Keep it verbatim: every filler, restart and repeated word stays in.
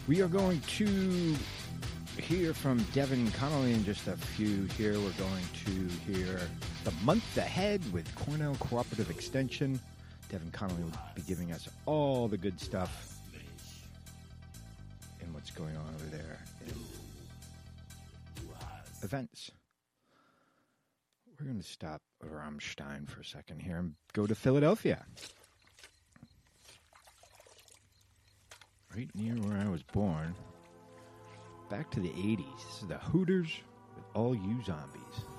We are going to hear from Devin Connolly in just a few here. We're going to hear The Month Ahead with Cornell Cooperative Extension. Devin Connolly will be giving us all the good stuff and what's going on over there in events. We're going to stop Rammstein for a second here and go to Philadelphia. Right near where I was born. Back to the eighties. This is the Hooters with All You Zombies.